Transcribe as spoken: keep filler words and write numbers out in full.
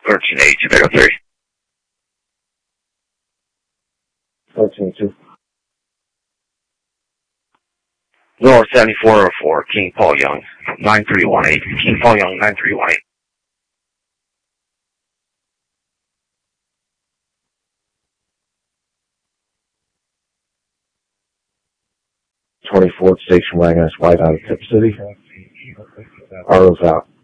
thirteen eight, Tomato three. thirteen two. North seventy-four oh four, King Paul Young, nine three one eight. King Paul Young, nine three one eight. twenty-fourth Station Wagon, White out of Tip City. Arrows out.